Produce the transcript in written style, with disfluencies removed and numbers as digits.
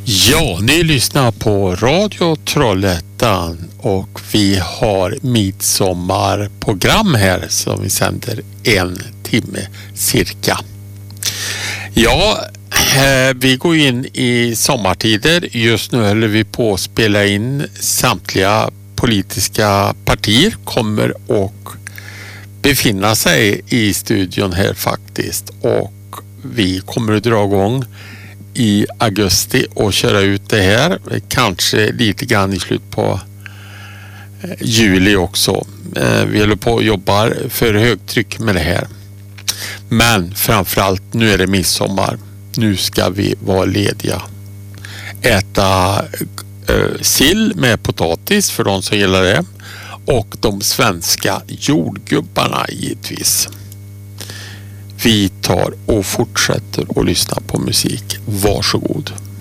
Ja, ni lyssnar på Radio Trollhättan och vi har midsommarprogram här som vi sänder 1 timme cirka. Ja, vi går in i sommartider. Just nu håller vi på att spela in. Samtliga politiska partier kommer och befinna sig i studion här faktiskt, och vi kommer att dra igång i augusti och köra ut det här, kanske lite grann i slut på juli också. Vi håller på och jobbar för högtryck med det här, men framförallt nu är det midsommar. Nu ska vi vara lediga, äta sill med potatis för de som gillar det, och de svenska jordgubbarna givetvis. Vi tar och fortsätter att lyssna på musik. Varsågod.